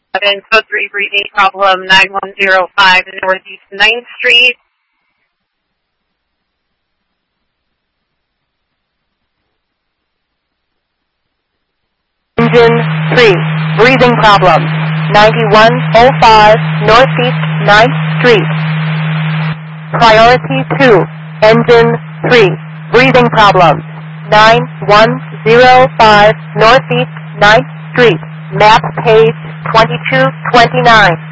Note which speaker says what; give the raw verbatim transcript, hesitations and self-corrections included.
Speaker 1: seven, code three breathing problem, nine one zero five Northeast ninth Street.
Speaker 2: Engine three, breathing problem, ninety-one oh five Northeast ninth Street. Priority two, engine three, breathing problem, nine one zero five Northeast ninth Street. Map page twenty-two twenty-nine.